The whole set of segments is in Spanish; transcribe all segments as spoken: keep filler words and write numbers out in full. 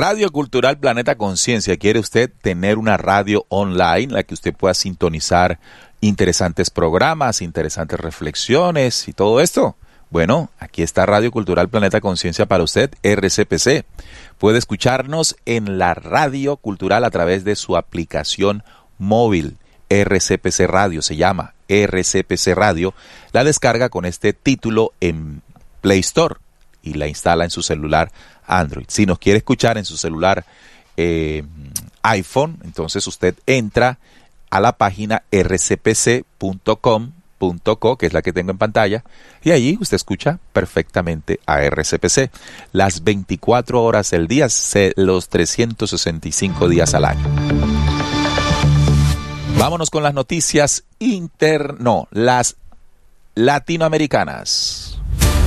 Radio Cultural Planeta Conciencia. ¿Quiere usted tener una radio online en la que usted pueda sintonizar interesantes programas, interesantes reflexiones y todo esto? Bueno, aquí está Radio Cultural Planeta Conciencia para usted, R C P C. Puede escucharnos en la Radio Cultural a través de su aplicación móvil. R C P C Radio se llama R C P C Radio. La descarga con este título en Play Store y la instala en su celular Android. Si nos quiere escuchar en su celular eh, iPhone, entonces usted entra a la página r c p c punto com punto co, que es la que tengo en pantalla, y allí usted escucha perfectamente a R C P C las veinticuatro horas del día, los trescientos sesenta y cinco días al año. Vámonos con las noticias inter... no, las latinoamericanas.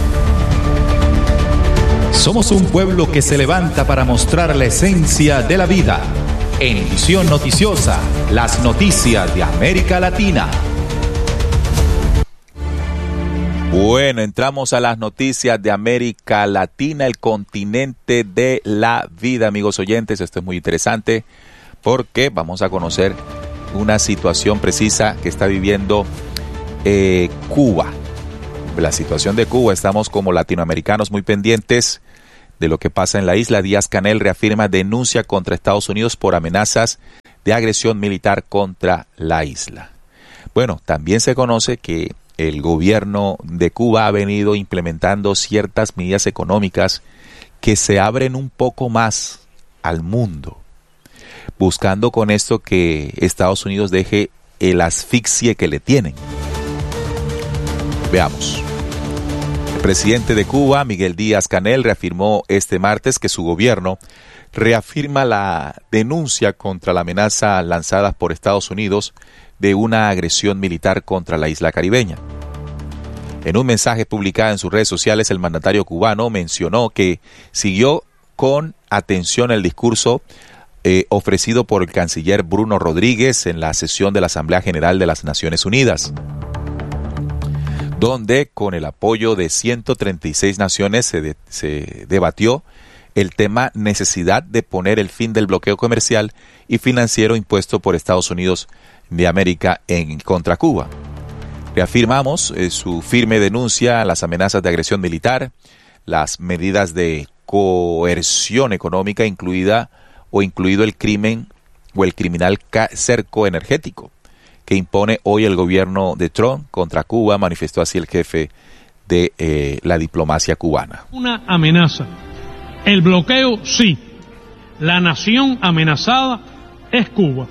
Somos un pueblo que se levanta para mostrar la esencia de la vida. En Visión Noticiosa, las noticias de América Latina. Bueno, entramos a las noticias de América Latina, el continente de la vida, amigos oyentes. Esto es muy interesante porque vamos a conocer una situación precisa que está viviendo eh, Cuba. La situación de Cuba, estamos como latinoamericanos muy pendientes de lo que pasa en la isla. Díaz-Canel reafirma denuncia contra Estados Unidos por amenazas de agresión militar contra la isla. Bueno, también se conoce que el gobierno de Cuba ha venido implementando ciertas medidas económicas que se abren un poco más al mundo, buscando con esto que Estados Unidos deje el asfixie que le tienen. Veamos. El presidente de Cuba, Miguel Díaz-Canel, reafirmó este martes que su gobierno reafirma la denuncia contra la amenaza lanzada por Estados Unidos de una agresión militar contra la isla caribeña. En un mensaje publicado en sus redes sociales, el mandatario cubano mencionó que siguió con atención el discurso eh, ofrecido por el canciller Bruno Rodríguez en la sesión de la Asamblea General de las Naciones Unidas, donde con el apoyo de ciento treinta y seis naciones se, de, se debatió el tema necesidad de poner el fin del bloqueo comercial y financiero impuesto por Estados Unidos de América en contra Cuba. Reafirmamos eh, su firme denuncia a las amenazas de agresión militar, las medidas de coerción económica incluida o incluido el crimen o el criminal cerco energético que impone hoy el gobierno de Trump contra Cuba, manifestó así el jefe de eh, la diplomacia cubana. Una amenaza. El bloqueo sí. La nación amenazada es Cuba.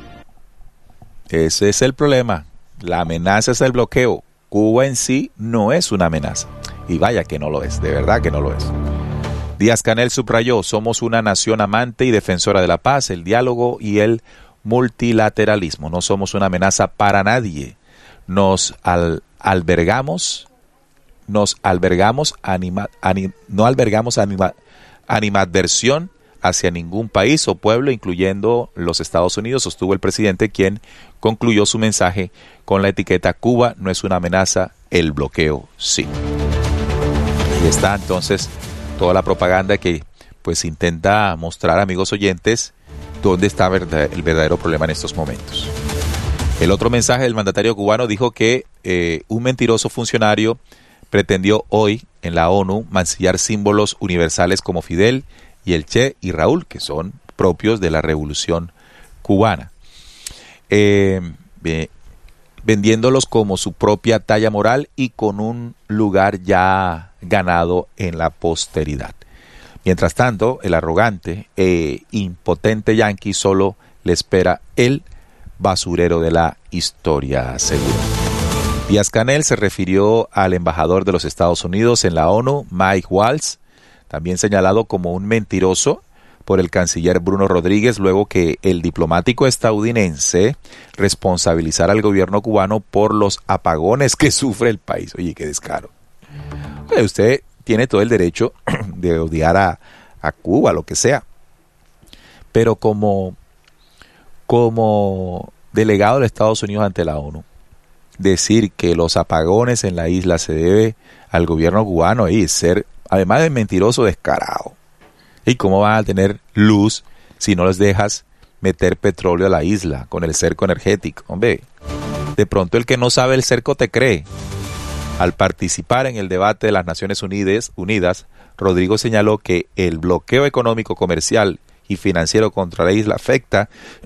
Ese es el problema. La amenaza es el bloqueo. Cuba en sí no es una amenaza. Y vaya que no lo es, de verdad que no lo es. Díaz-Canel subrayó, somos una nación amante y defensora de la paz, el diálogo y el multilateralismo. No somos una amenaza para nadie. Nos al, albergamos, nos albergamos, anima, anim, no albergamos anima, animadversión hacia ningún país o pueblo, incluyendo los Estados Unidos, sostuvo el presidente, quien concluyó su mensaje con la etiqueta Cuba no es una amenaza, el bloqueo sí. Ahí está entonces toda la propaganda que pues intenta mostrar, amigos oyentes, dónde está el verdadero problema en estos momentos. El otro mensaje del mandatario cubano dijo que eh, un mentiroso funcionario pretendió hoy en la ONU mancillar símbolos universales como Fidel y el Che y Raúl, que son propios de la revolución cubana, eh, eh, vendiéndolos como su propia talla moral y con un lugar ya ganado en la posteridad. Mientras tanto, el arrogante e impotente yanqui solo le espera el basurero de la historia, aseguró. Díaz-Canel se refirió al embajador de los Estados Unidos en la ONU, Mike Waltz, también señalado como un mentiroso por el canciller Bruno Rodríguez, luego que el diplomático estadounidense responsabilizara al gobierno cubano por los apagones que sufre el país. Oye, qué descaro. Oye, usted tiene todo el derecho de odiar a, a Cuba, lo que sea, pero como, como delegado de Estados Unidos ante la ONU, decir que los apagones en la isla se debe al gobierno cubano y ser, además de mentiroso, descarado. ¿Y cómo van a tener luz si no les dejas meter petróleo a la isla con el cerco energético? Hombre, de pronto el que no sabe el cerco te cree. Al participar en el debate de las Naciones Unidas, Unidas, Rodrigo señaló que el bloqueo económico, comercial y financiero contra la isla afecta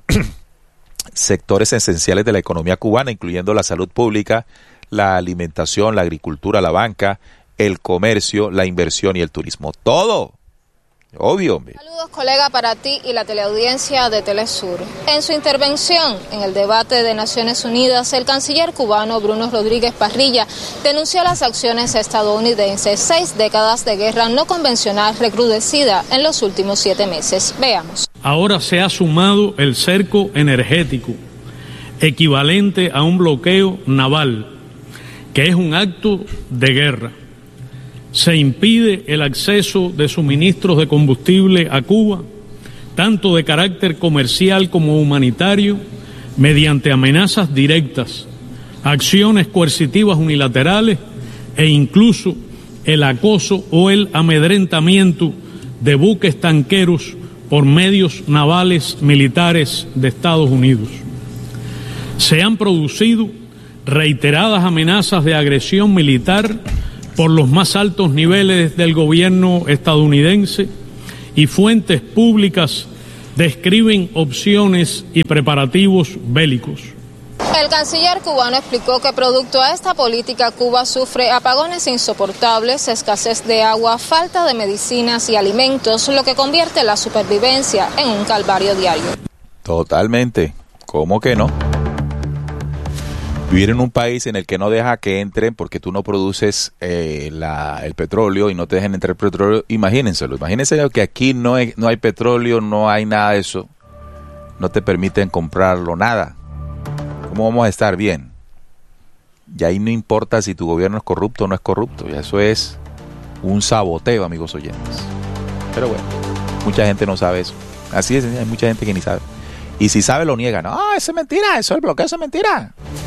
sectores esenciales de la economía cubana, incluyendo la salud pública, la alimentación, la agricultura, la banca, el comercio, la inversión y el turismo. Todo. Obvio, hombre. Saludos, colega, para ti y la teleaudiencia de Telesur. En su intervención en el debate de Naciones Unidas, el canciller cubano Bruno Rodríguez Parrilla denunció las acciones estadounidenses, seis décadas de guerra no convencional recrudecida en los últimos siete meses. Veamos. Ahora se ha sumado el cerco energético, equivalente a un bloqueo naval, que es un acto de guerra. Se impide el acceso de suministros de combustible a Cuba, tanto de carácter comercial como humanitario, mediante amenazas directas, acciones coercitivas unilaterales e incluso el acoso o el amedrentamiento de buques tanqueros por medios navales militares de Estados Unidos. Se han producido reiteradas amenazas de agresión militar por los más altos niveles del gobierno estadounidense, y fuentes públicas describen opciones y preparativos bélicos. El canciller cubano explicó que producto a esta política Cuba sufre apagones insoportables, escasez de agua, falta de medicinas y alimentos, lo que convierte la supervivencia en un calvario diario. Totalmente. ¿Cómo que no? Vivir en un país en el que no deja que entren porque tú no produces eh, la, el petróleo y no te dejan entrar el petróleo, imagínenselo. Imagínense que aquí no hay, no hay petróleo, no hay nada de eso. No te permiten comprarlo, nada. ¿Cómo vamos a estar bien? Y ahí no importa si tu gobierno es corrupto o no es corrupto. Y eso es un saboteo, amigos oyentes. Pero bueno, mucha gente no sabe eso. Así es, hay mucha gente que ni sabe. Y si sabe, lo niegan. No, eso es mentira, eso es el bloqueo, eso es mentira.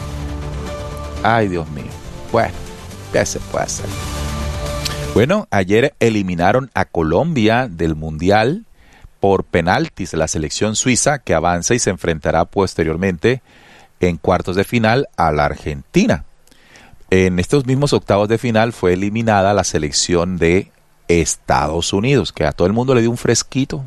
Ay, Dios mío. Bueno, ¿qué se puede hacer? Bueno, ayer eliminaron a Colombia del Mundial por penaltis la selección suiza, que avanza y se enfrentará posteriormente en cuartos de final a la Argentina. En estos mismos octavos de final fue eliminada la selección de Estados Unidos, que a todo el mundo le dio un fresquito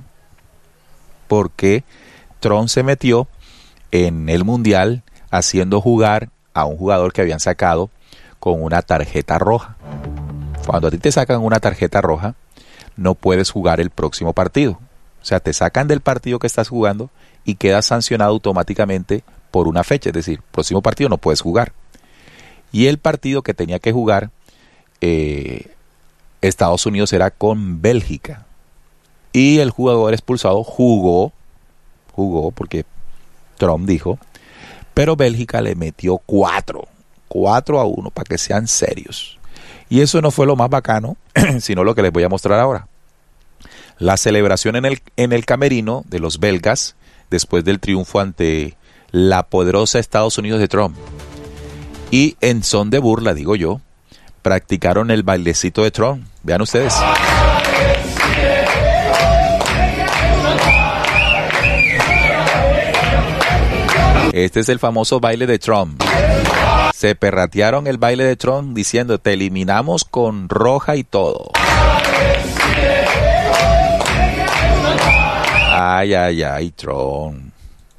porque Trump se metió en el Mundial haciendo jugar a un jugador que habían sacado con una tarjeta roja. Cuando a ti te sacan una tarjeta roja, no puedes jugar el próximo partido. O sea, te sacan del partido que estás jugando y quedas sancionado automáticamente por una fecha. Es decir, próximo partido no puedes jugar. Y el partido que tenía que jugar eh, Estados Unidos era con Bélgica. Y el jugador expulsado jugó, jugó porque Trump dijo, pero Bélgica le metió cuatro, cuatro a uno, para que sean serios. Y eso no fue lo más bacano, sino lo que les voy a mostrar ahora. La celebración en el, en el camerino de los belgas, después del triunfo ante la poderosa Estados Unidos de Trump. Y en son de burla, digo yo, practicaron el bailecito de Trump. Vean ustedes. Este es el famoso baile de Trump. Se perratearon el baile de Trump diciendo, te eliminamos con roja y todo. Ay, ay, ay, Trump.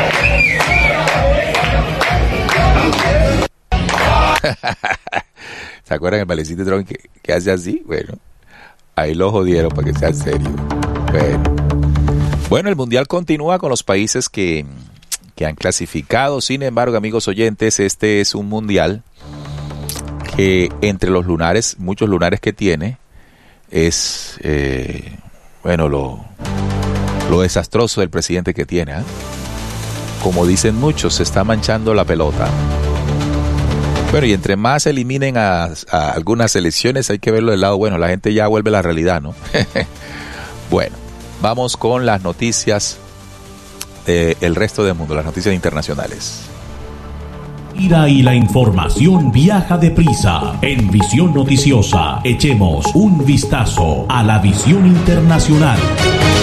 ¿Se acuerdan el bailecito de Trump que, que hace así? Bueno, ahí lo jodieron para que sea serio. Bueno. bueno, el Mundial continúa con los países que... que han clasificado. Sin embargo, amigos oyentes, este es un mundial que entre los lunares, muchos lunares que tiene, es eh, bueno, lo, lo desastroso del presidente que tiene, ¿eh? Como dicen muchos, se está manchando la pelota. Bueno, y entre más eliminen a, a algunas selecciones, hay que verlo del lado bueno, la gente ya vuelve a la realidad, ¿no? Bueno, vamos con las noticias Eh, el resto del mundo, las noticias internacionales. Ira y la información viaja deprisa. En Visión Noticiosa, echemos un vistazo a la visión internacional.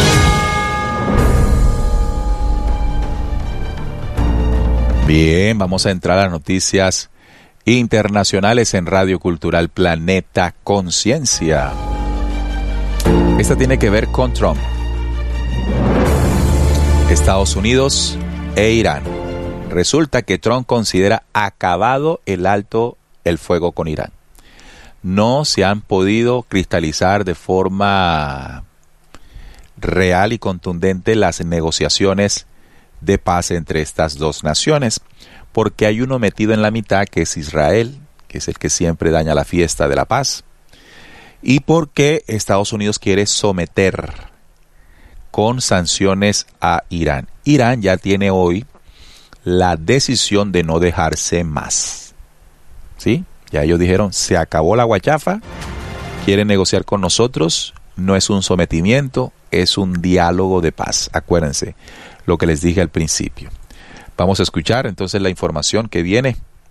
Bien, vamos a entrar a las noticias internacionales en Radio Cultural Planeta Conciencia. Esta tiene que ver con Trump, Estados Unidos e Irán. Resulta que Trump considera acabado el alto el fuego con Irán. No se han podido cristalizar de forma real y contundente las negociaciones de paz entre estas dos naciones, porque hay uno metido en la mitad que es Israel, que es el que siempre daña la fiesta de la paz, y porque Estados Unidos quiere someter con sanciones a Irán. Irán ya tiene hoy la decisión de no dejarse más, ¿sí? Ya ellos dijeron, se acabó la guachafa, quieren negociar con nosotros, no es un sometimiento, es un diálogo de paz. Acuérdense lo que les dije al principio. Vamos a escuchar entonces la información que viene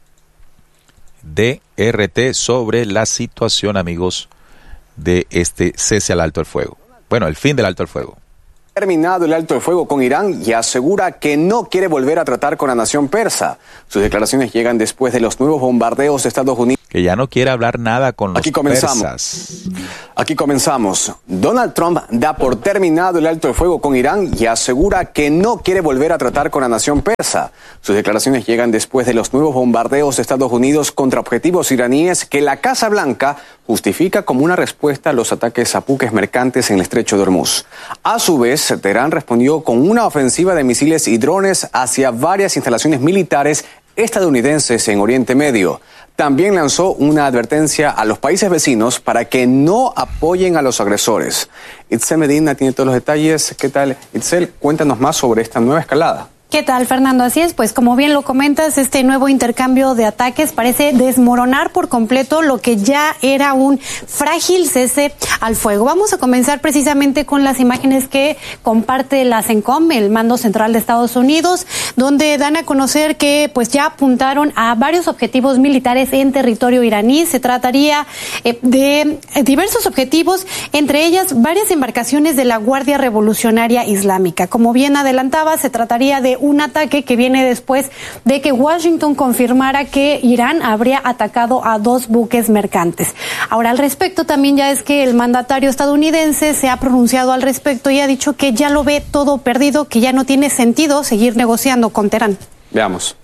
de R T sobre la situación, amigos, de este cese al alto el fuego. Bueno, el fin del alto el fuego. Terminado el alto el fuego con Irán y asegura que no quiere volver a tratar con la nación persa. Sus declaraciones llegan después de los nuevos bombardeos de Estados Unidos. Que ya no quiere hablar nada con los Aquí comenzamos. persas. Aquí comenzamos. Donald Trump da por terminado el alto el fuego con Irán y asegura que no quiere volver a tratar con la nación persa. Sus declaraciones llegan después de los nuevos bombardeos de Estados Unidos contra objetivos iraníes que la Casa Blanca justifica como una respuesta a los ataques a buques mercantes en el estrecho de Hormuz. A su vez, Teherán respondió con una ofensiva de misiles y drones hacia varias instalaciones militares estadounidenses en Oriente Medio. También lanzó una advertencia a los países vecinos para que no apoyen a los agresores. Itzel Medina tiene todos los detalles. ¿Qué tal, Itzel? Cuéntanos más sobre esta nueva escalada. ¿Qué tal, Fernando? Así es, pues como bien lo comentas, este nuevo intercambio de ataques parece desmoronar por completo lo que ya era un frágil cese al fuego. Vamos a comenzar precisamente con las imágenes que comparte la CENTCOM, el Mando Central de Estados Unidos, donde dan a conocer que pues ya apuntaron a varios objetivos militares en territorio iraní. Se trataría eh, de diversos objetivos, entre ellas varias embarcaciones de la Guardia Revolucionaria Islámica. Como bien adelantaba, se trataría de un ataque que viene después de que Washington confirmara que Irán habría atacado a dos buques mercantes. Ahora, al respecto, también ya es que el mandatario estadounidense se ha pronunciado al respecto y ha dicho que ya lo ve todo perdido, que ya no tiene sentido seguir negociando con Teherán. Veamos.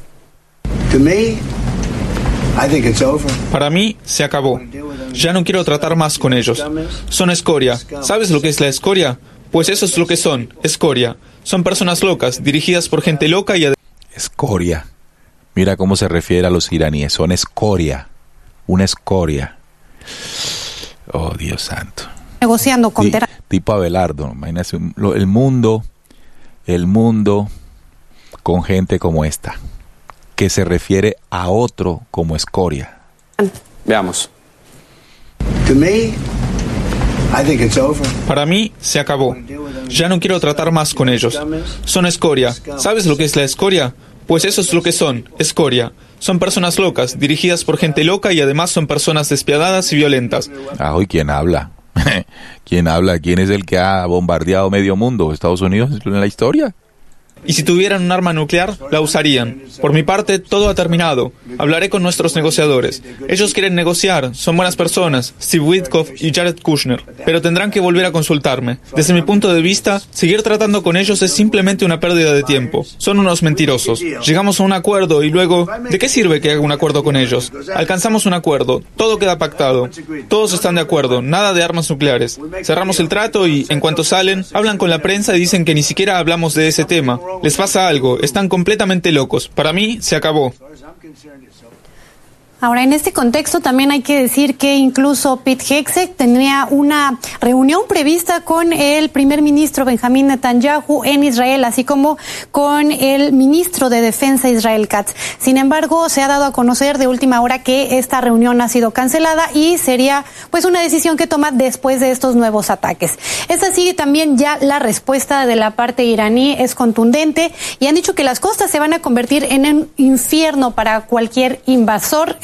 Para mí, se acabó. Ya no quiero tratar más con ellos. Son escoria. ¿Sabes lo que es la escoria? Pues eso es lo que son, escoria. Son personas locas, dirigidas por gente loca y... Ad- escoria. Mira cómo se refiere a los iraníes. Son escoria. Una escoria. Oh, Dios santo. Negociando con Teherán. Tipo Abelardo. Imagínate el mundo, el mundo con gente como esta, que se refiere a otro como escoria. Veamos. Para mí, se acabó. Ya no quiero tratar más con ellos. Son escoria. ¿Sabes lo que es la escoria? Pues eso es lo que son, escoria. Son personas locas, dirigidas por gente loca y además son personas despiadadas y violentas. Ah, ¿y quién habla? ¿Quién habla? ¿Quién es el que ha bombardeado medio mundo? ¿Estados Unidos en la historia? Y si tuvieran un arma nuclear, la usarían. Por mi parte, todo ha terminado. Hablaré con nuestros negociadores. Ellos quieren negociar, son buenas personas, Steve Witkoff y Jared Kushner, pero tendrán que volver a consultarme. Desde mi punto de vista, seguir tratando con ellos es simplemente una pérdida de tiempo. Son unos mentirosos. Llegamos a un acuerdo y luego, ¿de qué sirve que haga un acuerdo con ellos? Alcanzamos un acuerdo, todo queda pactado. Todos están de acuerdo, nada de armas nucleares. Cerramos el trato y, en cuanto salen, hablan con la prensa y dicen que ni siquiera hablamos de ese tema. Les pasa algo, están completamente locos. Para mí, se acabó. Ahora, en este contexto también hay que decir que incluso Pete Hegseth tenía una reunión prevista con el primer ministro Benjamín Netanyahu en Israel, así como con el ministro de Defensa Israel Katz. Sin embargo, se ha dado a conocer de última hora que esta reunión ha sido cancelada y sería pues una decisión que toma después de estos nuevos ataques. Es así, también ya la respuesta de la parte iraní es contundente y han dicho que las costas se van a convertir en un infierno para cualquier invasor.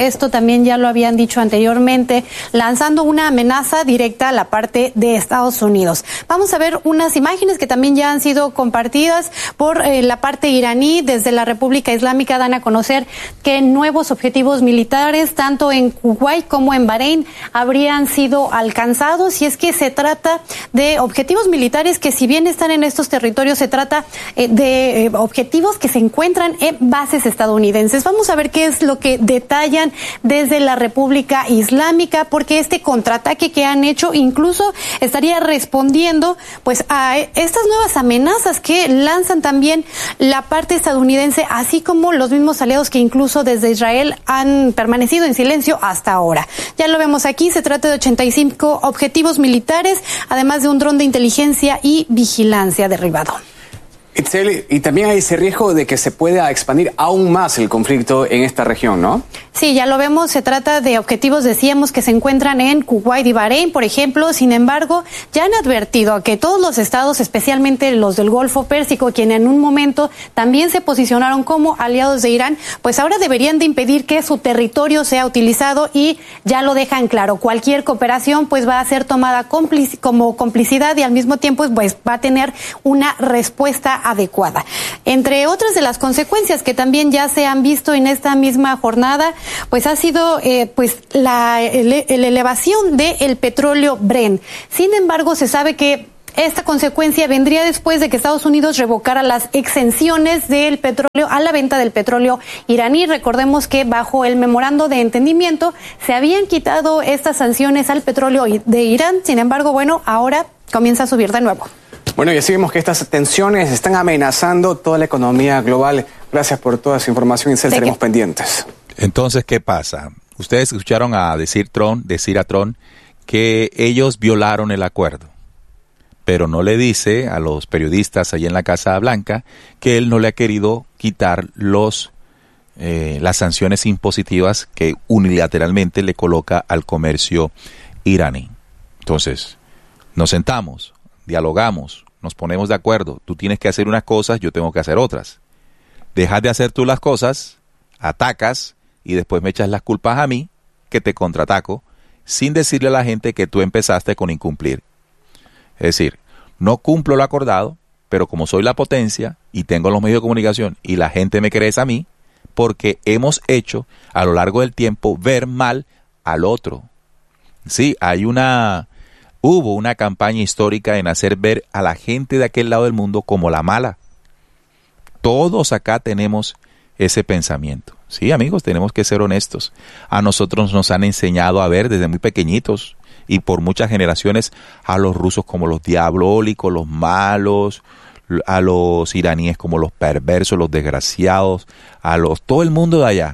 esto también ya lo habían dicho anteriormente, lanzando una amenaza directa a la parte de Estados Unidos. Vamos a ver unas imágenes que también ya han sido compartidas por eh, la parte iraní. Desde la República Islámica dan a conocer que nuevos objetivos militares, tanto en Kuwait como en Bahrein, habrían sido alcanzados, y es que se trata de objetivos militares que, si bien están en estos territorios, se trata eh, de eh, objetivos que se encuentran en bases estadounidenses. Vamos a ver qué es lo que detallan desde la República Islámica, porque este contraataque que han hecho incluso estaría respondiendo pues a estas nuevas amenazas que lanzan también la parte estadounidense, así como los mismos aliados que incluso desde Israel han permanecido en silencio hasta ahora. Ya lo vemos aquí, se trata de ochenta y cinco objetivos militares, además de un dron de inteligencia y vigilancia derribado. Itzel, y también hay ese riesgo de que se pueda expandir aún más el conflicto en esta región, ¿no? Sí, ya lo vemos, se trata de objetivos, decíamos, que se encuentran en Kuwait y Bahrein, por ejemplo. Sin embargo, ya han advertido que todos los estados, especialmente los del Golfo Pérsico, quienes en un momento también se posicionaron como aliados de Irán, pues ahora deberían de impedir que su territorio sea utilizado, y ya lo dejan claro. Cualquier cooperación pues va a ser tomada complic- como complicidad, y al mismo tiempo pues va a tener una respuesta adecuada. Entre otras de las consecuencias que también ya se han visto en esta misma jornada, pues ha sido eh, pues la, ele, la elevación del petróleo Brent. Sin embargo, se sabe que esta consecuencia vendría después de que Estados Unidos revocara las exenciones del petróleo a la venta del petróleo iraní. Recordemos que bajo el memorando de entendimiento se habían quitado estas sanciones al petróleo de Irán. Sin embargo, bueno, ahora comienza a subir de nuevo. Bueno, y así vemos que estas tensiones están amenazando toda la economía global. Gracias por toda esa información, Isel, estaremos pendientes. Entonces, ¿qué pasa? Ustedes escucharon a decir Trump, decir a Trump que ellos violaron el acuerdo, pero no le dice a los periodistas allí en la Casa Blanca que él no le ha querido quitar los eh, las sanciones impositivas que unilateralmente le coloca al comercio iraní. Entonces, nos sentamos, dialogamos, nos ponemos de acuerdo. Tú tienes que hacer unas cosas, yo tengo que hacer otras. Dejas de hacer tú las cosas, atacas y después me echas las culpas a mí, que te contraataco, sin decirle a la gente que tú empezaste con incumplir. Es decir, no cumplo lo acordado, pero como soy la potencia y tengo los medios de comunicación y la gente me cree a mí, porque hemos hecho a lo largo del tiempo ver mal al otro. Sí, hay una... Hubo una campaña histórica en hacer ver a la gente de aquel lado del mundo como la mala. Todos acá tenemos ese pensamiento. Sí, amigos, tenemos que ser honestos. A nosotros nos han enseñado a ver desde muy pequeñitos y por muchas generaciones a los rusos como los diabólicos, los malos, a los iraníes como los perversos, los desgraciados, a los todo el mundo de allá.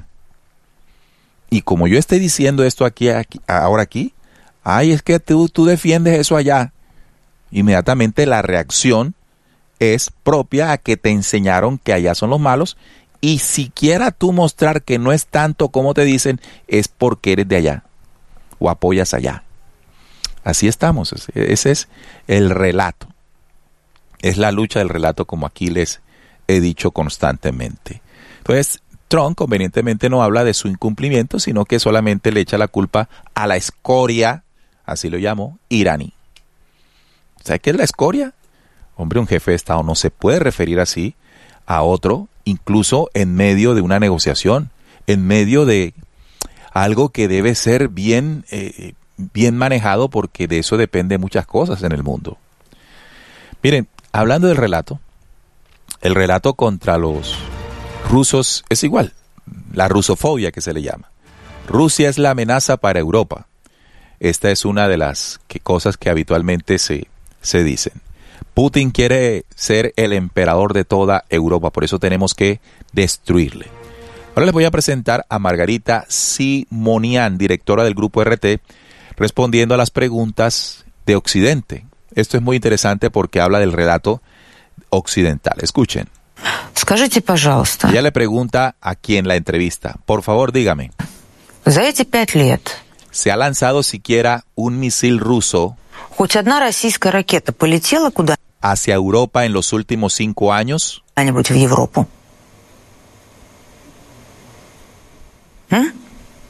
Y como yo estoy diciendo esto aquí, aquí ahora aquí, ay, es que tú, tú defiendes eso allá. Inmediatamente la reacción es propia a que te enseñaron que allá son los malos, y siquiera tú mostrar que no es tanto como te dicen, es porque eres de allá o apoyas allá. Así estamos, ese es el relato. Es la lucha del relato, como aquí les he dicho constantemente. Entonces, Trump convenientemente no habla de su incumplimiento, sino que solamente le echa la culpa a la escoria, así lo llamó, iraní. ¿Sabe qué es la escoria? Hombre, un jefe de Estado no se puede referir así a otro, incluso en medio de una negociación, en medio de algo que debe ser bien, eh, bien manejado, porque de eso depende muchas cosas en el mundo. Miren, hablando del relato, el relato contra los rusos es igual, la rusofobia que se le llama. Rusia es la amenaza para Europa. Esta es una de las que, cosas que habitualmente se, se dicen. Putin quiere ser el emperador de toda Europa, por eso tenemos que destruirle. Ahora les voy a presentar a Margarita Simonian, directora del Grupo R T, respondiendo a las preguntas de Occidente. Esto es muy interesante porque habla del relato occidental. Escuchen. Скажите, пожалуйста. Ella le pregunta a quien la entrevista. Por favor, dígame. За эти пять лет ¿Se ha lanzado siquiera un misil ruso хоть одна российская ракета полетела куда-нибудь hacia Europa en los últimos cinco años? в Европу? М?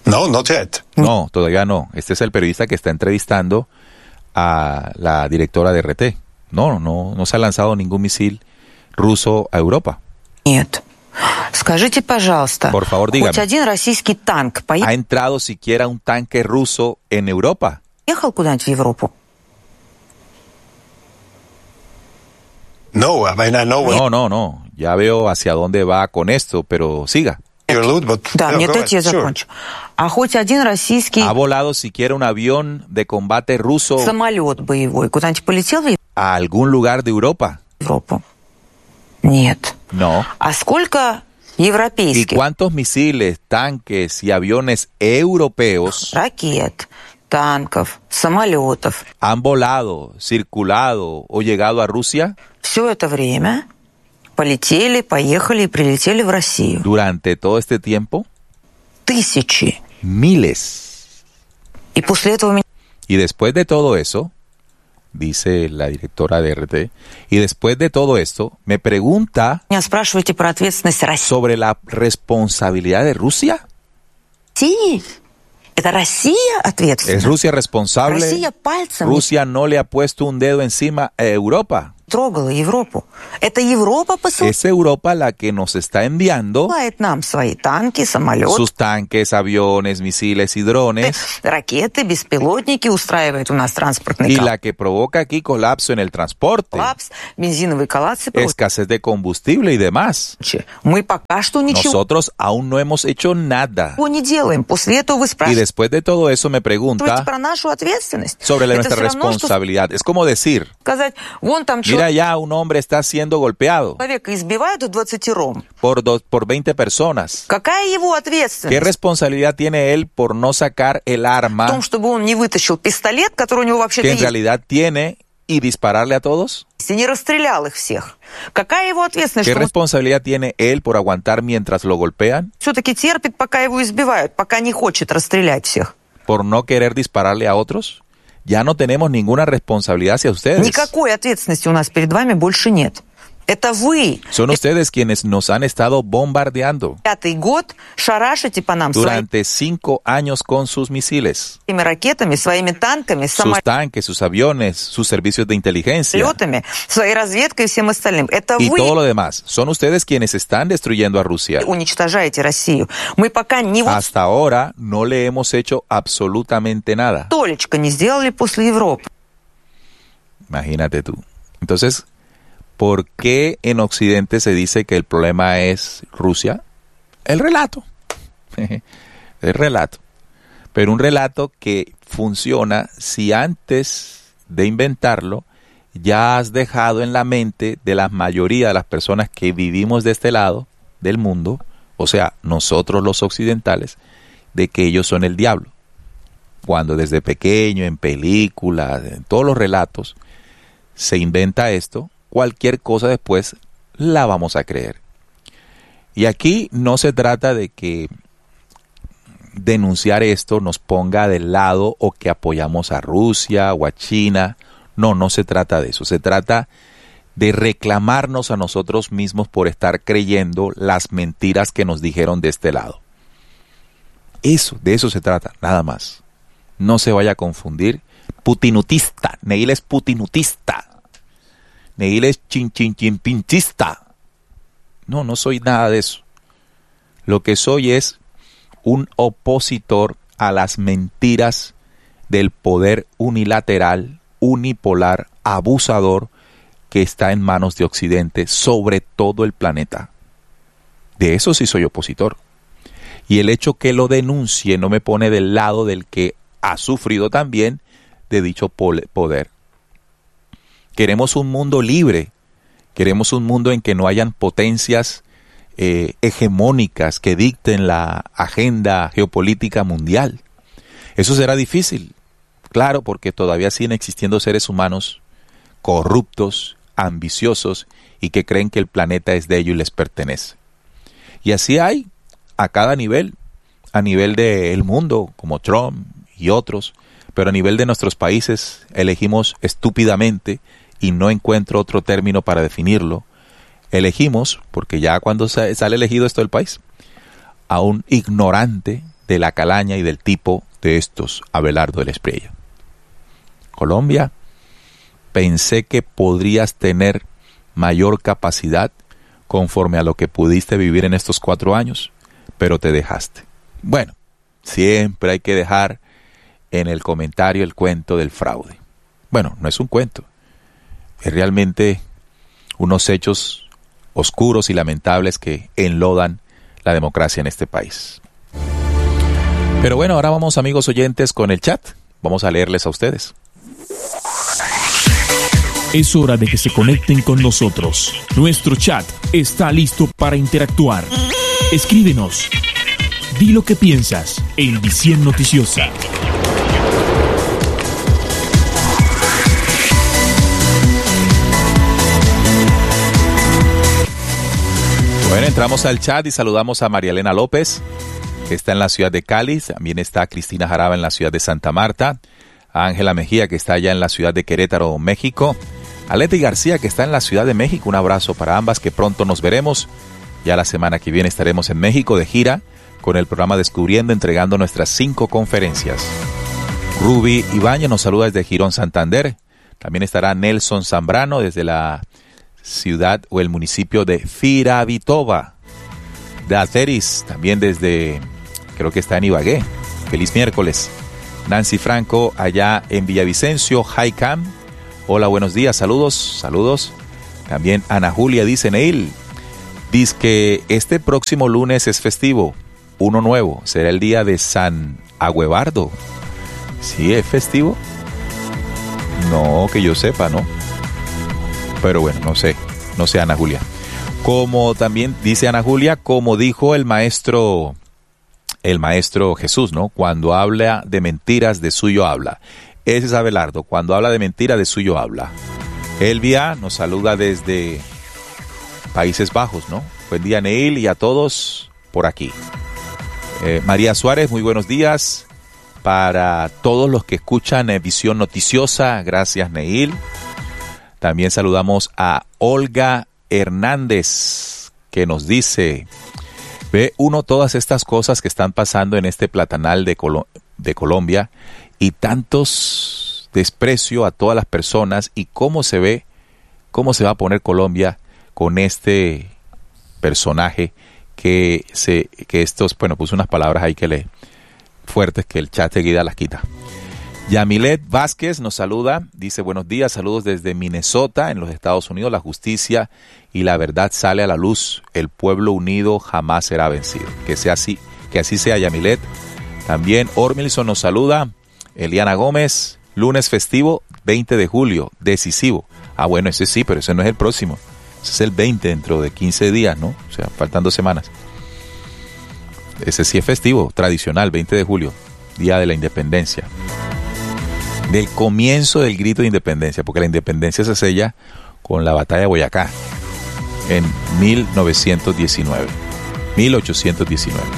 No, not yet. No, todavía no. Este es el periodista que está entrevistando a la directora de R T. No, no, no se ha lanzado ningún misil ruso a Europa. Нет. Скажите, пожалуйста, Por favor, dígame. хоть один российский танк ¿Ha entrado siquiera un tanque ruso en Europa? поехал куда-нибудь в Европу? No, I mean, I know what No, no, no. Ya veo hacia dónde va con esto, pero siga. you allude, but Да, no, нет, go дайте я ahead. Sure. закончу. А хоть один российский ¿Ha volado siquiera un avión de combate ruso самолет боевой куда-нибудь полетел в a algún lugar de Europa? Европу? Нет. No. А сколько ¿Y европейских cuántos misiles, tanques y aviones europeos ракет, танков, самолетов han volado, circulado o llegado a Rusia все это время полетели, поехали и прилетели в Россию? durante todo este tiempo? Тысячи. Miles. И после этого меня Y después de todo eso, dice la directora de R T, y después de todo esto, me pregunta спрашиваете про ответственность sobre la responsabilidad de Rusia. России. Это Россия ответственна. ¿Es Rusia responsable? Россия пальцем Rusia no le ha puesto un dedo encima a Europa. трогала Европу. Это Европа посылает Es Europa la que nos está enviando нам свои танки, самолеты, sus tanques, aviones, misiles y drones, ракеты, беспилотники, устраивает у нас транспортный y la que provoca aquí colapso en el transporte, коллапс, бензиновые коллапсы. escasez de combustible y demás. Мы пока что ничего Nosotros aún no hemos hecho nada. не делаем. После этого вы Y спрашиваете después de todo eso me pregunta про нашу ответственность. sobre la- Это nuestra всё равно, что responsabilidad. Es como decir, сказать, вон там mira, ya un hombre está siendo golpeado человека избивают у двадцатером. por, dos, por veinte personas. Какая его ¿Qué ответственность? responsabilidad tiene él por no sacar el В arma том, чтобы он не вытащил пистолет, который у него вообще-то que en есть, realidad tiene y dispararle a todos? и не расстрелял их всех? Какая его ответственность, ¿Qué что он responsabilidad tiene él por aguantar mientras lo golpean? все-таки терпит, пока его избивают, пока не хочет расстрелять всех? ¿Por no querer dispararle a otros? Ya no tenemos ninguna responsabilidad hacia ustedes. Никакой ответственности у нас перед вами больше нет. Это вы Son ustedes quienes nos han estado bombardeando пятый год шарашите по нам durante cinco años con sus misiles, своими ракетами, своими танками, sus tanques, sus aviones, sus servicios de inteligencia самолетами, своей разведкой и всем остальным. Это y вы todo lo demás. Son ustedes quienes están destruyendo a Rusia. уничтожаете Россию. Мы пока ни вот Hasta ahora no le hemos hecho absolutamente nada. столечко не сделали после Европы. Imagínate tú. Entonces, ¿por qué en Occidente se dice que el problema es Rusia? El relato. El relato. Pero un relato que funciona si antes de inventarlo ya has dejado en la mente de la mayoría de las personas que vivimos de este lado del mundo, o sea, nosotros los occidentales, de que ellos son el diablo. Cuando desde pequeño, en películas, en todos los relatos, se inventa esto, cualquier cosa después la vamos a creer. Y aquí no se trata de que denunciar esto nos ponga del lado o que apoyamos a Rusia o a China. No, no se trata de eso. Se trata de reclamarnos a nosotros mismos por estar creyendo las mentiras que nos dijeron de este lado. Eso, de eso se trata, nada más. No se vaya a confundir. Putinutista. Neil es putinutista. Neil es chin chin chin pinchista. No, no soy nada de eso. Lo que soy es un opositor a las mentiras del poder unilateral, unipolar, abusador que está en manos de Occidente sobre todo el planeta. De eso sí soy opositor. Y el hecho que lo denuncie no me pone del lado del que ha sufrido también de dicho poder. Queremos un mundo libre. Queremos un mundo en que no hayan potencias eh, hegemónicas que dicten la agenda geopolítica mundial. Eso será difícil, claro, porque todavía siguen existiendo seres humanos corruptos, ambiciosos y que creen que el planeta es de ellos y les pertenece. Y así hay a cada nivel, a nivel del mundo, como Trump y otros, pero a nivel de nuestros países elegimos estúpidamente, y no encuentro otro término para definirlo, elegimos, porque ya cuando sale elegido esto del país, a un ignorante de la calaña y del tipo de estos Abelardo del Espriella. Colombia, pensé que podrías tener mayor capacidad conforme a lo que pudiste vivir en estos cuatro años, pero te dejaste. Bueno, siempre hay que dejar en el comentario el cuento del fraude. Bueno, no es un cuento, es realmente unos hechos oscuros y lamentables que enlodan la democracia en este país. Pero bueno, ahora vamos, amigos oyentes, con el chat. Vamos a leerles a ustedes. Es hora de que se conecten con nosotros. Nuestro chat está listo para interactuar. Escríbenos. Di lo que piensas en Visión Noticiosa. Bueno, entramos al chat y saludamos a María Elena López, que está en la ciudad de Cali. También está Cristina Jaraba en la ciudad de Santa Marta. A Ángela Mejía, que está allá en la ciudad de Querétaro, México. A Leti García, que está en la ciudad de México. Un abrazo para ambas, que pronto nos veremos. Ya la semana que viene estaremos en México de gira con el programa Descubriendo, entregando nuestras cinco conferencias. Ruby Ibáñez nos saluda desde Girón, Santander. También estará Nelson Zambrano desde la ciudad o el municipio de Firavitoba. Dateris, también desde, creo que está en Ibagué. Feliz miércoles. Nancy Franco, allá en Villavicencio, Highcam. Hola, buenos días, saludos, saludos. También Ana Julia dice, Neil, dice que este próximo lunes es festivo, uno nuevo, será el día de San Agüebardo. ¿Sí es festivo? No, que yo sepa, ¿no? Pero bueno, no sé, no sé, Ana Julia. Como también dice Ana Julia, como dijo el maestro, el maestro Jesús, ¿no? Cuando habla de mentiras, de suyo habla. Ese es Abelardo, cuando habla de mentira, de suyo habla. Elvia nos saluda desde Países Bajos, ¿no? Buen día, Neil, y a todos por aquí. Eh, María Suárez, muy buenos días. Para todos los que escuchan eh, Visión Noticiosa, gracias, Neil. También saludamos a Olga Hernández, que nos dice, ve uno todas estas cosas que están pasando en este platanal de, Colo- de Colombia y tantos desprecio a todas las personas y cómo se ve, cómo se va a poner Colombia con este personaje que se, que estos, bueno, puse unas palabras ahí que le fuertes que el chat seguida las quita. Yamilet Vázquez nos saluda, dice buenos días, saludos desde Minnesota, en los Estados Unidos. La justicia y la verdad sale a la luz, el pueblo unido jamás será vencido. Que sea así, que así sea, Yamilet. También Ormilson nos saluda, Eliana Gómez, lunes festivo, veinte de julio, decisivo. Ah, bueno, ese sí, pero ese no es el próximo, ese es el veinte, dentro de quince días, ¿no? O sea, faltan dos semanas. Ese sí es festivo, tradicional, veinte de julio, Día de la Independencia. Del comienzo del grito de independencia, porque la independencia se sella con la batalla de Boyacá en mil novecientos diecinueve, mil ochocientos diecinueve.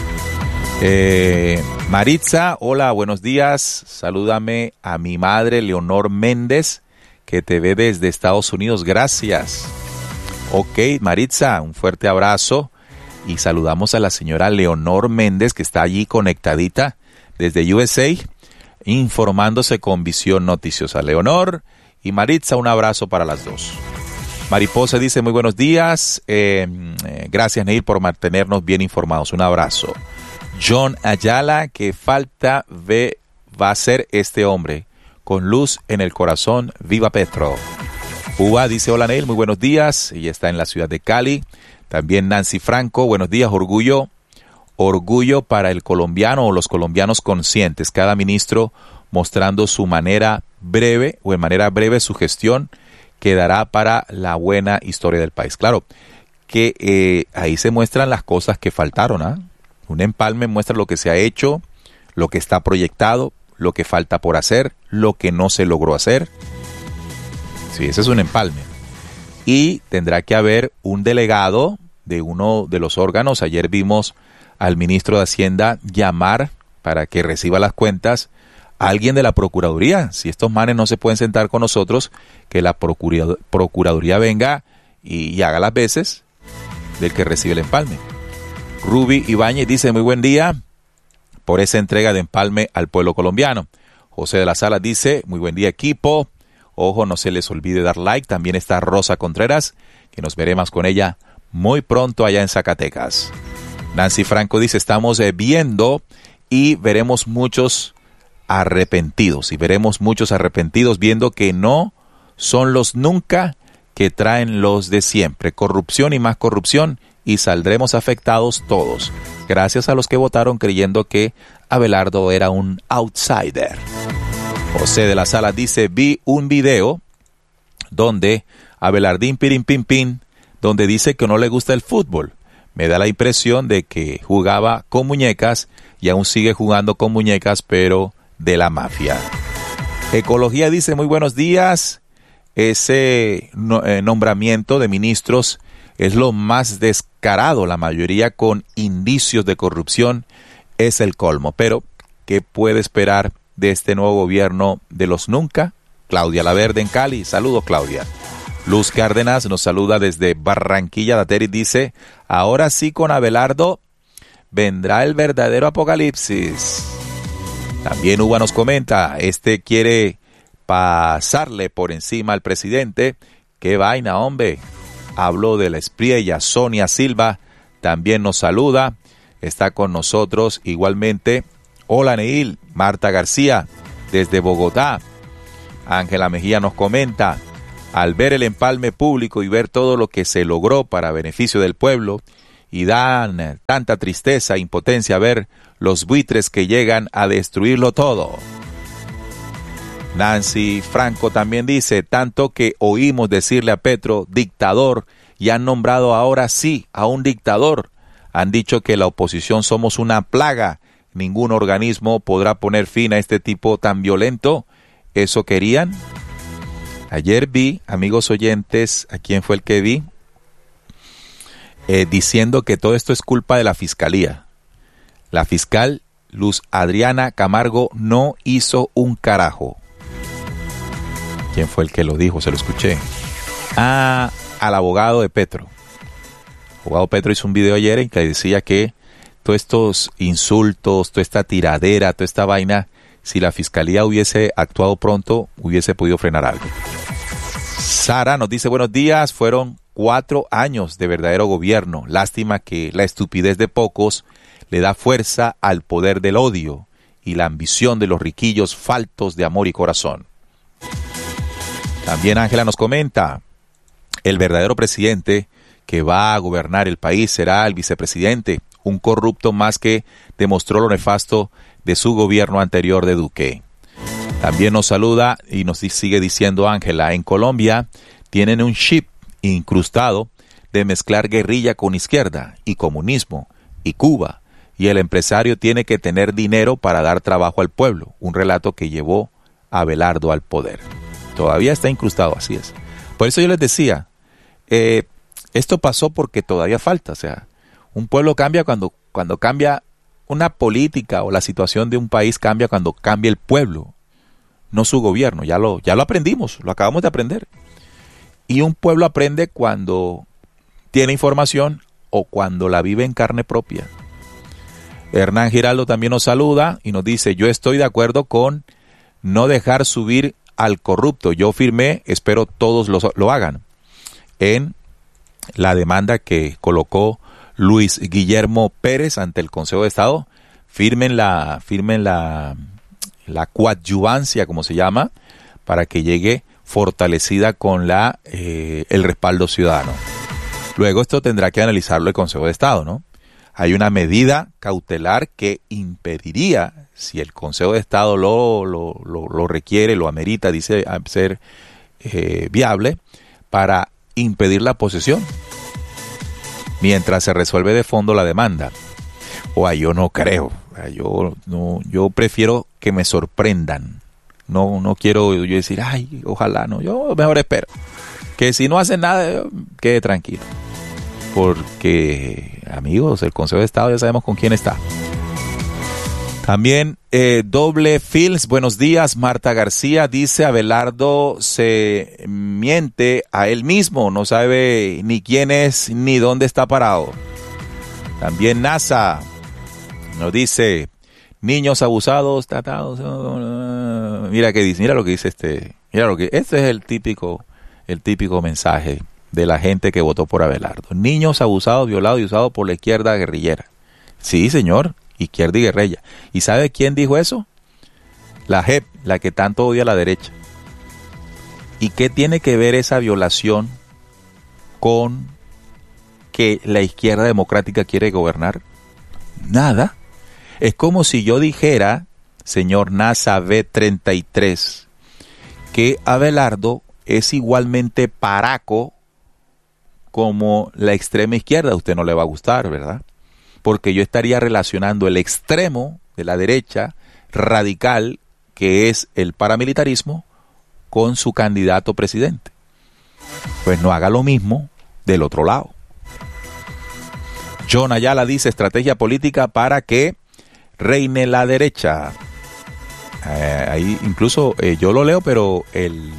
Eh, Maritza, hola, buenos días, salúdame a mi madre Leonor Méndez, que te ve desde Estados Unidos, gracias. Ok, Maritza, un fuerte abrazo y saludamos a la señora Leonor Méndez, que está allí conectadita desde U S A, informándose con Visión Noticiosa. Leonor y Maritza, un abrazo para las dos. Mariposa dice muy buenos días, eh, eh, gracias Neil por mantenernos bien informados, un abrazo. John Ayala, que falta ve, va a ser este hombre, con luz en el corazón, viva Petro. Uva dice hola Neil, muy buenos días, ella está en la ciudad de Cali. También Nancy Franco, buenos días, orgullo. Orgullo para el colombiano o los colombianos conscientes. Cada ministro mostrando su manera breve o en manera breve su gestión quedará para la buena historia del país. Claro que eh, ahí se muestran las cosas que faltaron. ¿eh? Un empalme muestra lo que se ha hecho, lo que está proyectado, lo que falta por hacer, lo que no se logró hacer. Sí, ese es un empalme. Y tendrá que haber un delegado de uno de los órganos. Ayer vimos al ministro de Hacienda llamar para que reciba las cuentas a alguien de la Procuraduría. Si estos manes no se pueden sentar con nosotros, que la Procurado- Procuraduría venga y, y haga las veces del que recibe el empalme. Ruby Ibáñez dice, muy buen día. por esa entrega de empalme al pueblo colombiano. José de la Sala dice, muy buen día equipo, ojo, no se les olvide dar like. También está Rosa Contreras, que nos veremos con ella muy pronto allá en Zacatecas. Nancy Franco dice, estamos eh, viendo y veremos muchos arrepentidos, y veremos muchos arrepentidos viendo que no son los nunca que traen los de siempre. Corrupción y más corrupción, y saldremos afectados todos. Gracias a los que votaron creyendo que Abelardo era un outsider. José de la Sala dice, vi un video donde Abelardín Pirin Pin Pin, donde dice que no le gusta el fútbol. Me da la impresión de que jugaba con muñecas y aún sigue jugando con muñecas, pero de la mafia. Ecología dice, muy buenos días. Ese no, eh, nombramiento de ministros es lo más descarado, la mayoría con indicios de corrupción, es el colmo. Pero, ¿qué puede esperar de este nuevo gobierno de los nunca? Claudia Laverde en Cali. Saludos, Claudia. Luz Cárdenas nos saluda desde Barranquilla. Dateri dice, ahora sí con Abelardo vendrá el verdadero apocalipsis. También Uva nos comenta, este quiere pasarle por encima al presidente. ¡Qué vaina, hombre! Habló de la espriella. Sonia Silva también nos saluda. Está con nosotros igualmente. Hola, Neil. Marta García desde Bogotá. Ángela Mejía nos comenta, al ver el empalme público y ver todo lo que se logró para beneficio del pueblo, y dan tanta tristeza e impotencia ver los buitres que llegan a destruirlo todo. Nancy Franco también dice, tanto que oímos decirle a Petro dictador y han nombrado ahora sí a un dictador. Han dicho que la oposición somos una plaga. Ningún organismo podrá poner fin a este tipo tan violento. ¿Eso querían? Ayer vi, amigos oyentes, ¿a quién fue el que vi? Eh, diciendo que todo esto es culpa de la fiscalía. La fiscal Luz Adriana Camargo no hizo un carajo. ¿Quién fue el que lo dijo? Se lo escuché. Ah, al abogado de Petro. El abogado Petro hizo un video ayer en que decía que todos estos insultos, toda esta tiradera, toda esta vaina, si la fiscalía hubiese actuado pronto, hubiese podido frenar algo. Sara nos dice, buenos días, fueron cuatro años de verdadero gobierno. Lástima que la estupidez de pocos le da fuerza al poder del odio y la ambición de los riquillos faltos de amor y corazón. También Ángela nos comenta, el verdadero presidente que va a gobernar el país será el vicepresidente, un corrupto más que demostró lo nefasto de su gobierno anterior de Duque. También nos saluda y nos sigue diciendo Ángela, en Colombia tienen un chip incrustado de mezclar guerrilla con izquierda y comunismo y Cuba, y el empresario tiene que tener dinero para dar trabajo al pueblo, un relato que llevó a Abelardo al poder. Todavía está incrustado, así es. Por eso yo les decía, eh, esto pasó porque todavía falta, o sea, un pueblo cambia cuando, cuando cambia una política, o la situación de un país cambia cuando cambia el pueblo, no su gobierno. Ya lo, ya lo aprendimos, lo acabamos de aprender. Y un pueblo aprende cuando tiene información o cuando la vive en carne propia. Hernán Giraldo también nos saluda y nos dice, yo estoy de acuerdo con no dejar subir al corrupto. Yo firmé, espero todos lo, lo hagan, en la demanda que colocó Luis Guillermo Pérez ante el Consejo de Estado. Firmen la, firmen la, la coadyuvancia, como se llama, para que llegue fortalecida con la eh, el respaldo ciudadano. Luego esto tendrá que analizarlo el Consejo de Estado, ¿no? Hay una medida cautelar que impediría, si el Consejo de Estado lo, lo, lo, lo requiere, lo amerita, dice ser eh, viable, para impedir la posesión, mientras se resuelve de fondo la demanda. O a yo no creo, yo, no, yo prefiero que me sorprendan. No, no quiero yo decir, ay, ojalá no, yo mejor espero. Que si no hacen nada, quede tranquilo. Porque, amigos, el Consejo de Estado ya sabemos con quién está. También eh, Doble Fields, buenos días. Marta García dice, Abelardo se miente a él mismo, no sabe ni quién es ni dónde está parado. También NASA nos dice, niños abusados, tratados. Mira qué dice, mira lo que dice este, mira lo que, este es el típico, el típico mensaje de la gente que votó por Abelardo. Niños abusados, violados y usados por la izquierda guerrillera. Sí, señor, izquierda y guerrilla. ¿Y sabe quién dijo eso? La J E P, la que tanto odia a la derecha. ¿Y qué tiene que ver esa violación con que la izquierda democrática quiere gobernar? Nada. Es como si yo dijera, señor NASA B treinta y tres, que Abelardo es igualmente paraco como la extrema izquierda. A usted no le va a gustar, ¿verdad? Porque yo estaría relacionando el extremo de la derecha radical, que es el paramilitarismo, con su candidato presidente. Pues no haga lo mismo del otro lado. John Ayala dice, estrategia política para que reine la derecha. Eh, ahí incluso eh, yo lo leo, pero el,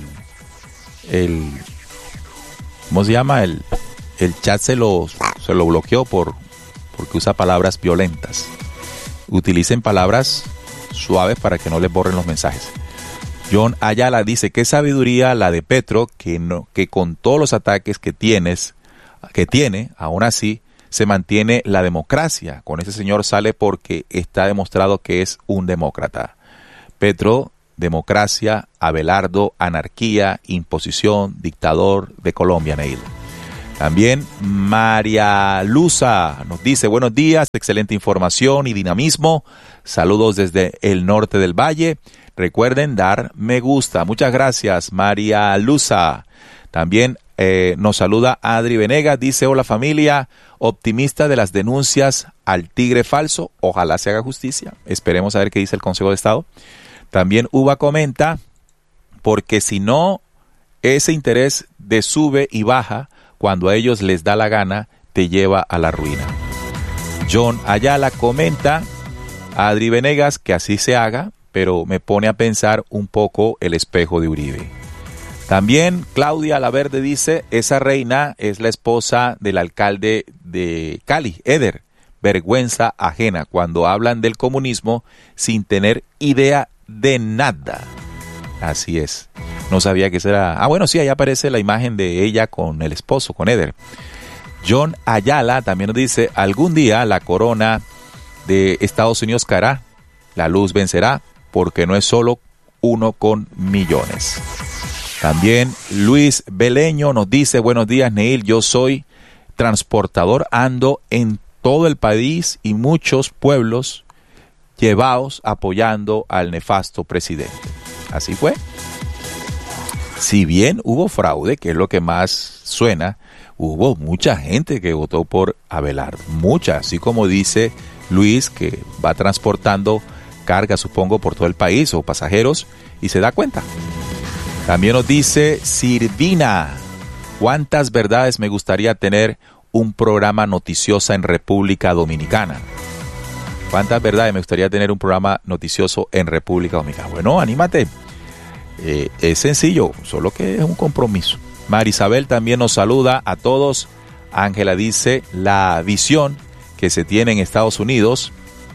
el ¿cómo se llama? El, el chat se lo, se lo bloqueó por, porque usa palabras violentas. Utilicen palabras suaves para que no les borren los mensajes. John Ayala dice, qué sabiduría la de Petro, que no, que con todos los ataques que tienes, que tiene, aún así, se mantiene la democracia. Con ese señor sale porque está demostrado que es un demócrata. Petro, democracia; Abelardo, anarquía, imposición, dictador de Colombia, Neil. También María Luza nos dice, buenos días, excelente información y dinamismo. Saludos desde el norte del valle. Recuerden dar me gusta. Muchas gracias, María Luza. También eh, nos saluda Adri Venegas. Dice, hola familia, optimista de las denuncias al tigre falso. Ojalá se haga justicia. Esperemos a ver qué dice el Consejo de Estado. También Uva comenta, porque si no, ese interés de sube y baja, cuando a ellos les da la gana, te lleva a la ruina. John Ayala comenta, Adri Venegas, que así se haga, pero me pone a pensar un poco el espejo de Uribe. También Claudia Laverde dice, esa reina es la esposa del alcalde de Cali, Eder. Vergüenza ajena cuando hablan del comunismo sin tener idea de nada. Así es. No sabía que eso era... Ah, bueno, sí, ahí aparece la imagen de ella con el esposo, con Eder. John Ayala también nos dice, algún día la corona de Estados Unidos caerá, la luz vencerá, porque no es solo uno con millones. También Luis Beleño nos dice, buenos días, Neil, yo soy transportador, ando en todo el país y muchos pueblos llevados apoyando al nefasto presidente. Así fue. Si bien hubo fraude, que es lo que más suena, hubo mucha gente que votó por Abelardo, mucha, así como dice Luis, que va transportando carga, supongo, por todo el país o pasajeros y se da cuenta. También nos dice Sirvina, ¿cuántas verdades me gustaría tener un programa noticioso en República Dominicana? ¿Cuántas verdades me gustaría tener un programa noticioso en República Dominicana? Bueno, anímate. Eh, es sencillo, solo que es un compromiso. Marisabel también nos saluda a todos. Ángela dice, la visión que se tiene en Estados Unidos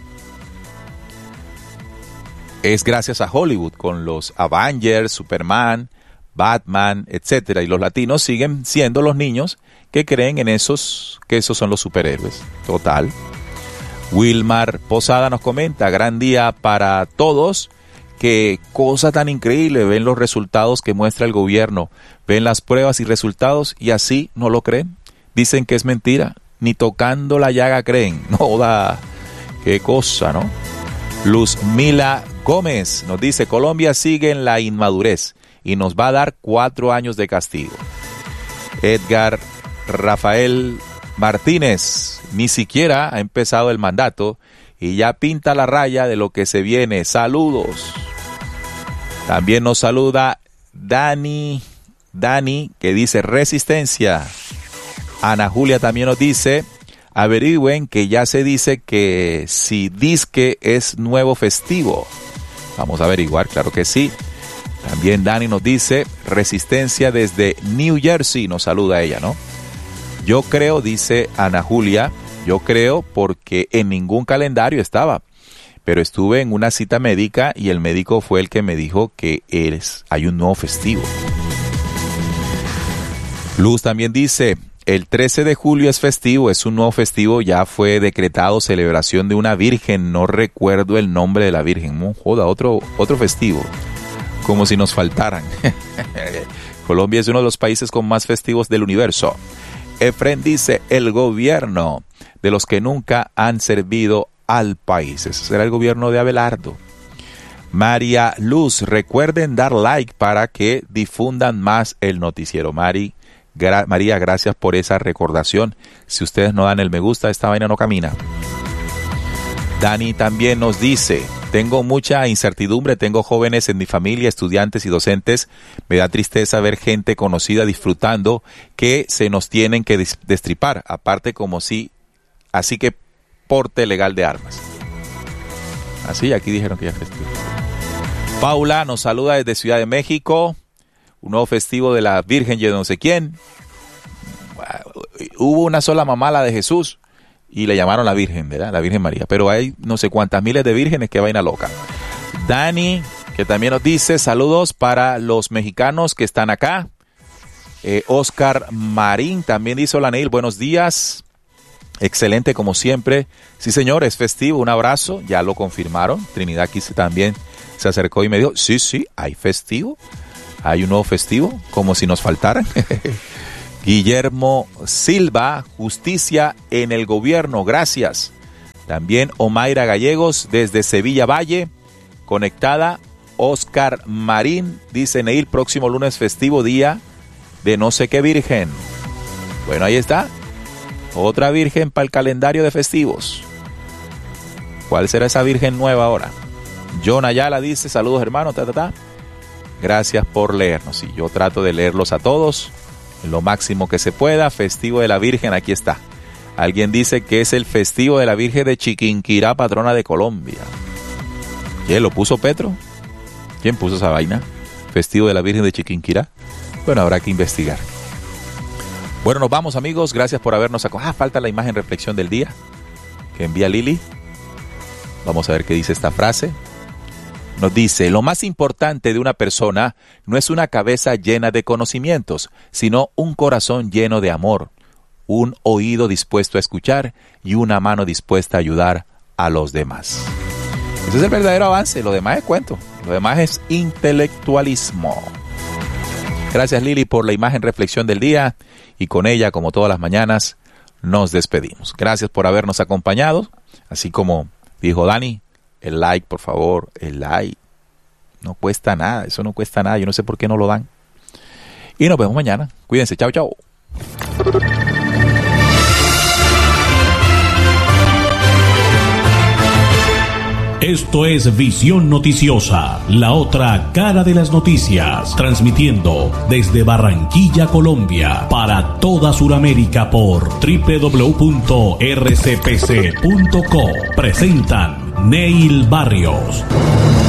es gracias a Hollywood, con los Avengers, Superman, Batman, etcétera. Y los latinos siguen siendo los niños que creen en esos, que esos son los superhéroes. Total. Wilmar Posada nos comenta, gran día para todos. Qué cosa tan increíble, ven los resultados que muestra el gobierno, ven las pruebas y resultados y así no lo creen. Dicen que es mentira, ni tocando la llaga creen. No da, qué cosa, ¿no? Luz Mila Gómez nos dice, Colombia sigue en la inmadurez y nos va a dar cuatro años de castigo. Edgar Rafael Martínez, ni siquiera ha empezado el mandato y ya pinta la raya de lo que se viene. Saludos. También nos saluda Dani, Dani, que dice resistencia. Ana Julia también nos dice, averigüen que ya se dice que si disque es nuevo festivo. Vamos a averiguar, claro que sí. También Dani nos dice, resistencia desde New Jersey, nos saluda ella, ¿no? Yo creo, dice Ana Julia, yo creo porque en ningún calendario estaba. pero estuve en una cita médica y el médico fue el que me dijo que eres, hay un nuevo festivo. Luz también dice, el trece de julio es festivo, es un nuevo festivo, ya fue decretado celebración de una virgen, no recuerdo el nombre de la virgen. No, joda, otro, otro festivo, como si nos faltaran. Colombia es uno de los países con más festivos del universo. Efren dice, el gobierno de los que nunca han servido al país. Ese será el gobierno de Abelardo. María Luz, recuerden dar like para que difundan más el noticiero. Mari, gra- María, gracias por esa recordación. Si ustedes no dan el me gusta, esta vaina no camina. Dani también nos dice, tengo mucha incertidumbre, tengo jóvenes en mi familia, estudiantes y docentes. Me da tristeza ver gente conocida disfrutando que se nos tienen que destripar. Aparte como si, así que porte legal de armas. Así, aquí dijeron que ya es festivo. Paula nos saluda desde Ciudad de México. Un nuevo festivo de la Virgen y de no sé quién. Hubo una sola mamá, la de Jesús, y le llamaron la Virgen, ¿verdad? La Virgen María. Pero hay no sé cuántas miles de vírgenes, que vaina loca. Dani, que también nos dice, saludos para los mexicanos que están acá. Eh, Oscar Marín también dice, hola Neil, buenos días. Excelente como siempre. Sí señor, es festivo, un abrazo, ya lo confirmaron. Trinidad aquí también se acercó y me dijo, sí, sí, hay festivo. Hay un nuevo festivo, como si nos faltaran. Guillermo Silva, justicia en el gobierno, gracias. También Omaira Gallegos desde Sevilla Valle, conectada. Oscar Marín dice, Neil, próximo lunes festivo, día de no sé qué virgen. Bueno, ahí está. Otra virgen para el calendario de festivos. ¿Cuál será esa virgen nueva ahora? John Ayala dice, saludos hermanos, ta, ta, ta. Gracias por leernos. Y yo trato de leerlos a todos en lo máximo que se pueda. Festivo de la Virgen, aquí está. Alguien dice que es el festivo de la Virgen de Chiquinquirá, patrona de Colombia. ¿Quién lo puso, Petro? ¿Quién puso esa vaina? Festivo de la Virgen de Chiquinquirá. Bueno, habrá que investigar. Bueno, nos vamos amigos, gracias por habernos acompañado. Ah, falta la imagen reflexión del día que envía Lili. Vamos a ver qué dice esta frase. Nos dice, lo más importante de una persona no es una cabeza llena de conocimientos, sino un corazón lleno de amor, un oído dispuesto a escuchar y una mano dispuesta a ayudar a los demás. Ese es el verdadero avance, lo demás es cuento, lo demás es intelectualismo. Gracias Lili por la imagen reflexión del día y con ella, como todas las mañanas, nos despedimos. Gracias por habernos acompañado, así como dijo Dani, el like, por favor, el like. No cuesta nada, eso no cuesta nada, yo no sé por qué no lo dan. Y nos vemos mañana. Cuídense, chao, chao. Esto es Visión Noticiosa, la otra cara de las noticias, transmitiendo desde Barranquilla, Colombia, para toda Sudamérica por doble u doble u doble u punto erre ce pe ce punto co. Presentan Neil Barrios.